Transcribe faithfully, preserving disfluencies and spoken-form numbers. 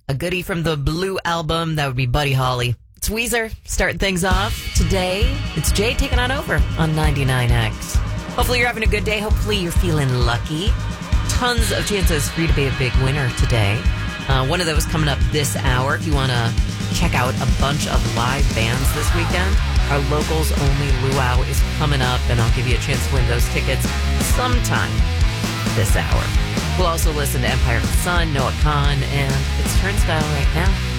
A goodie from the Blue album, that would be Buddy Holly. It's Weezer starting things off. Today, it's Jay taking on over on ninety-nine X. Hopefully you're having a good day. Hopefully you're feeling lucky. Tons of chances for you to be a big winner today. Uh, one of those coming up this hour. If you want to check out a bunch of live bands this weekend, our locals only luau is coming up, and I'll give you a chance to win those tickets sometime this hour. We'll also listen to Empire of the Sun, Noah Khan, and it's Turnstile right now.